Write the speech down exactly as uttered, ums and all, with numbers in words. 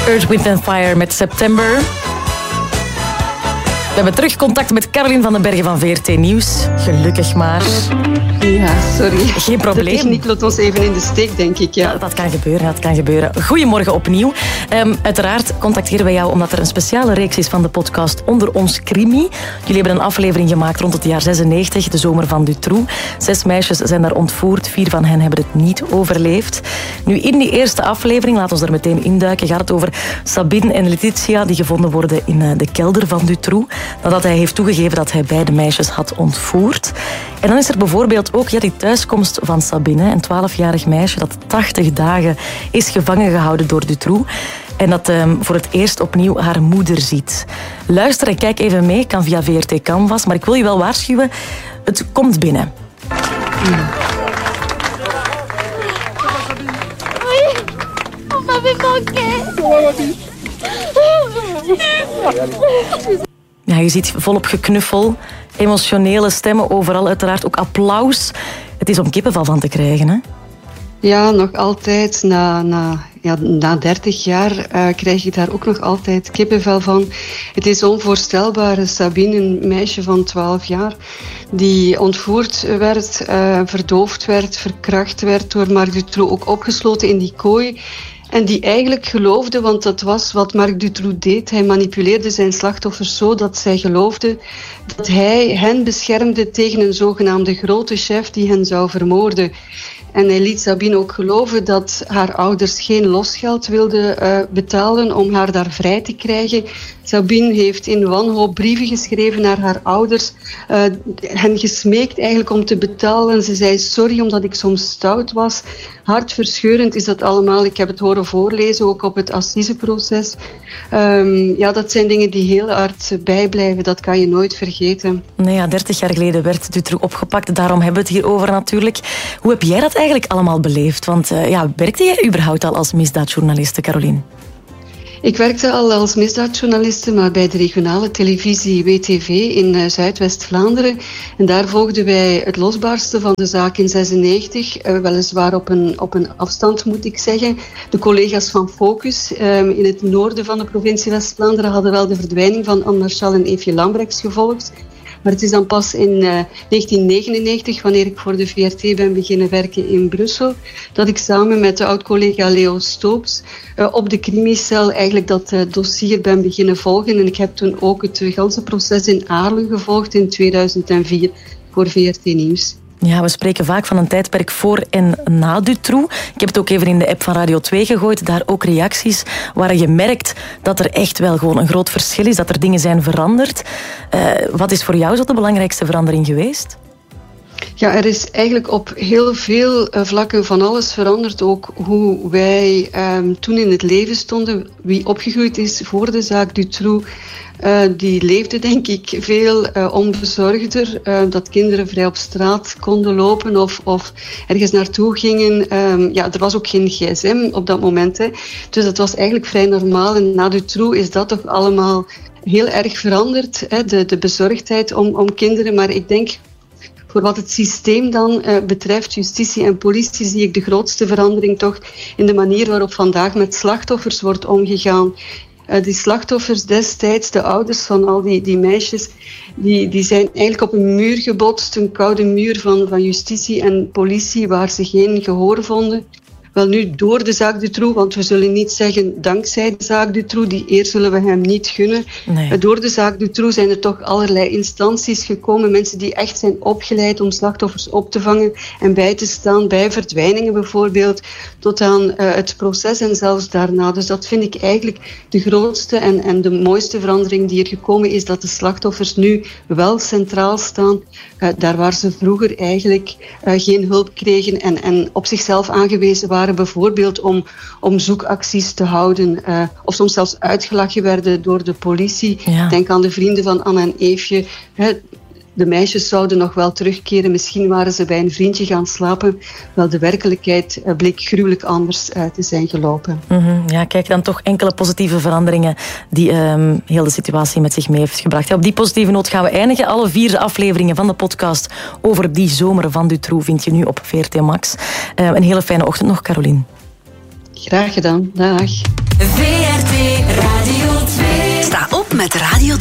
Earth, Wind and Fire met September. We hebben terug contact met Caroline van den Bergen van V R T Nieuws. Gelukkig maar. Ja, sorry. Geen probleem. De techniek laat ons even in de steek, denk ik. Ja. Dat kan gebeuren, dat kan gebeuren. Goedemorgen opnieuw. Um, uiteraard contacteren wij jou omdat er een speciale reeks is van de podcast Onder ons Crimi. Jullie hebben een aflevering gemaakt rond het jaar zesennegentig, de zomer van Dutroux. Zes meisjes zijn daar ontvoerd, vier van hen hebben het niet overleefd. Nu, in die eerste aflevering, laat ons er meteen induiken, gaat het over Sabine en Letitia die gevonden worden in de kelder van Dutroux, nadat hij heeft toegegeven dat hij beide meisjes had ontvoerd. En dan is er bijvoorbeeld ook ja, die thuiskomst van Sabine, een twaalfjarig meisje dat tachtig dagen is gevangen gehouden door Dutroux. En dat um, voor het eerst opnieuw haar moeder ziet. Luister en kijk even mee, kan via V R T Canvas. Maar ik wil je wel waarschuwen, het komt binnen. Mm. On m'avait manqué. Ja, je ziet volop geknuffel, emotionele stemmen overal, uiteraard ook applaus. Het is om kippenvel van te krijgen, hè? Ja, nog altijd. Na, na, ja, na dertig jaar uh, krijg ik daar ook nog altijd kippenvel van. Het is onvoorstelbaar. Sabine, een meisje van twaalf jaar, die ontvoerd werd, uh, verdoofd werd, verkracht werd door Marc Dutroux, ook opgesloten in die kooi. En die eigenlijk geloofde, want dat was wat Marc Dutroux deed. Hij manipuleerde zijn slachtoffers zo dat zij geloofden dat hij hen beschermde tegen een zogenaamde grote chef die hen zou vermoorden. En hij liet Sabine ook geloven dat haar ouders geen losgeld wilden uh, betalen om haar daar vrij te krijgen. Sabine heeft in wanhoop brieven geschreven naar haar ouders, uh, hen gesmeekt eigenlijk om te betalen. Ze zei sorry omdat ik soms stout was. Hartverscheurend is dat allemaal. Ik heb het horen voorlezen, ook op het assiseproces. Um, ja, dat zijn dingen die heel hard bijblijven. Dat kan je nooit vergeten. Nee, ja, dertig jaar geleden werd Dutroux opgepakt. Daarom hebben we het hier over natuurlijk. Hoe heb jij dat eigenlijk allemaal beleefd? Want uh, ja, werkte jij überhaupt al als misdaadjournaliste, Caroline? Ik werkte al als misdaadjournaliste, maar bij de regionale televisie W T V in uh, Zuidwest-Vlaanderen. En daar volgden wij het losbarsten van de zaak in zesennegentig, uh, weliswaar op een, op een afstand moet ik zeggen. De collega's van Focus uh, in het noorden van de provincie West-Vlaanderen hadden wel de verdwijning van Anne Marchal en Eefje Lambrechts gevolgd. Maar het is dan pas in uh, negentien negenennegentig, wanneer ik voor de V R T ben beginnen werken in Brussel, dat ik samen met de oud-collega Leo Stoops uh, op de crimicel eigenlijk dat uh, dossier ben beginnen volgen. En ik heb toen ook het uh, ganse proces in Aarlen gevolgd in tweeduizend vier voor V R T Nieuws. Ja, we spreken vaak van een tijdperk voor en na Dutroux. Ik heb het ook even in de app van Radio twee gegooid. Daar ook reacties waar je merkt dat er echt wel gewoon een groot verschil is. Dat er dingen zijn veranderd. Uh, wat is voor jou zo de belangrijkste verandering geweest? Ja, er is eigenlijk op heel veel vlakken van alles veranderd. Ook hoe wij um, toen in het leven stonden. Wie opgegroeid is voor de zaak Dutroux, Uh, die leefde denk ik veel uh, onbezorgder. Uh, dat kinderen vrij op straat konden lopen of, of ergens naartoe gingen. Um, ja, er was ook geen gsm op dat moment. Hè. Dus dat was eigenlijk vrij normaal. En na Dutroux is dat toch allemaal heel erg veranderd. Hè. De, de bezorgdheid om, om kinderen. Maar ik denk, voor wat het systeem dan uh, betreft, justitie en politie, zie ik de grootste verandering toch in de manier waarop vandaag met slachtoffers wordt omgegaan. Uh, die slachtoffers destijds, de ouders van al die, die meisjes, die, die zijn eigenlijk op een muur gebotst, een koude muur van, van justitie en politie waar ze geen gehoor vonden. Wel nu door de zaak Dutroux, want we zullen niet zeggen dankzij de zaak Dutroux, die eer zullen we hem niet gunnen. Nee. Door de zaak Dutroux zijn er toch allerlei instanties gekomen, mensen die echt zijn opgeleid om slachtoffers op te vangen en bij te staan, bij verdwijningen bijvoorbeeld, tot aan uh, het proces en zelfs daarna. Dus dat vind ik eigenlijk de grootste en, en de mooiste verandering die er gekomen is, dat de slachtoffers nu wel centraal staan, uh, daar waar ze vroeger eigenlijk uh, geen hulp kregen en, en op zichzelf aangewezen waren. Bijvoorbeeld om, om zoekacties te houden uh, of soms zelfs uitgelachen werden door de politie. Ja. Denk aan de vrienden van Anne en Eefje. Hè, de meisjes zouden nog wel terugkeren. Misschien waren ze bij een vriendje gaan slapen. Wel, de werkelijkheid uh, bleek gruwelijk anders uh, te zijn gelopen. Mm-hmm. Ja, kijk, dan toch enkele positieve veranderingen die um, heel de situatie met zich mee heeft gebracht. Ja, op die positieve noot gaan we eindigen. Alle vier afleveringen van de podcast over die zomer van Dutroux vind je nu op V R T Max. Uh, een hele fijne ochtend nog, Caroline. Graag gedaan. Dag. V R T Radio twee. Sta op met Radio